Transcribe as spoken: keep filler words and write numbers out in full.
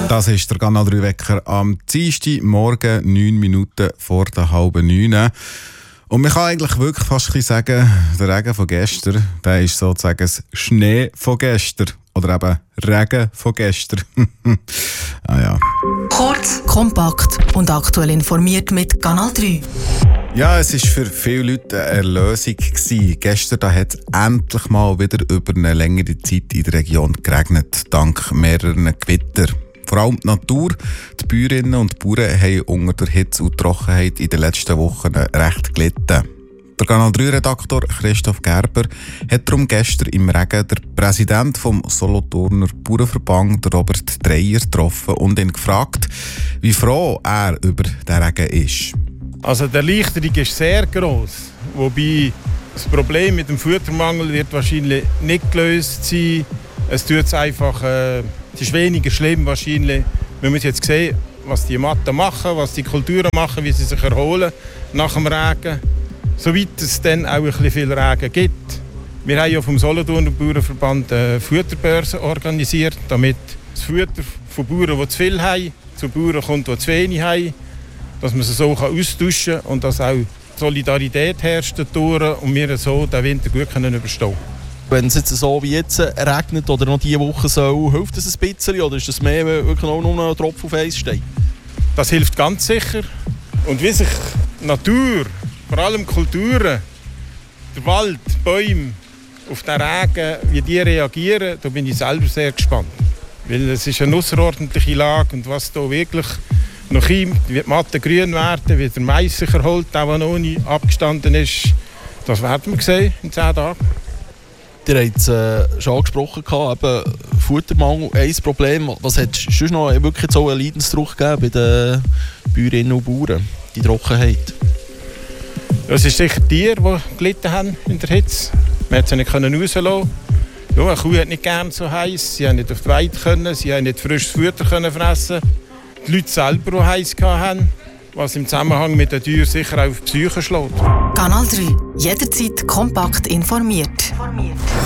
Das ist der Kanal drei Wecker am Dienstag Morgen, neun Minuten vor der halben neun. Und man kann eigentlich wirklich fast sagen, der Regen von gestern, der ist sozusagen das Schnee von gestern. Oder eben Regen von gestern. ah ja. Kurz, kompakt und aktuell informiert mit Kanal drei. Ja, es war für viele Leute eine Erlösung gewesen. Gestern da hat es endlich mal wieder über eine längere Zeit in der Region geregnet, dank mehrerer Gewitter. Vor allem die Natur, die Bäuerinnen und Bauern haben unter der Hitze und Trockenheit in den letzten Wochen recht gelitten. Der Kanal drei Redaktor Christoph Gerber hat darum gestern im Regen den Präsidenten vom Solothurner Bauernverband, Robert Dreyer, getroffen und ihn gefragt, wie froh er über den Regen ist. Also die Erleichterung ist sehr gross, wobei das Problem mit dem Futtermangel wird wahrscheinlich nicht gelöst sein. Es tut es einfach, äh, es ist weniger schlimm wahrscheinlich. Wir müssen jetzt sehen, was die Matten machen, was die Kulturen machen, wie sie sich erholen nach dem Regen. Soweit es dann auch ein bisschen viel Regen gibt. Wir haben ja vom Solothurner Bauernverband eine Futterbörse organisiert, damit das Futter von Bauern, die zu viel haben, zu Bauern kommt, die zu wenig haben, dass man es so austauschen kann und dass auch Solidarität herrscht und wir so den Winter gut können überstehen können. Wenn es jetzt so wie jetzt regnet oder noch diese Woche so, hilft das ein bisschen oder ist das mehr wirklich auch noch ein Tropfen auf Eis steht? Das hilft ganz sicher. Und wie sich Natur, vor allem Kulturen, der Wald, die Bäume auf den Regen, wie die reagieren, da bin ich selber sehr gespannt. Weil es ist eine außerordentliche Lage und was da wirklich noch kommt, wie die Matten grün werden, wie der Mais sich erholt, auch wenn noch nie abgestanden ist, das werden wir sehen in zehn Tagen. Ihr habt es äh, schon angesprochen, eben Futtermangel, ein Problem. Was hat es sonst noch wirklich so einen Leidensdruck gegeben bei den Bäuerinnen und Bauern, die Trockenheit? Es ist sicher die Tiere, die gelitten haben in der Hitze. Man konnte sie nicht rauslassen. Ja, eine Kuh hat nicht gerne so heiß, sie haben nicht auf die Weide können, sie haben nicht frisches Futter können fressen. Die Leute selber, die heiß hatten, was im Zusammenhang mit den Tieren sicher auch auf die Psyche schlägt. Kanal drei. Jederzeit kompakt informiert. informiert.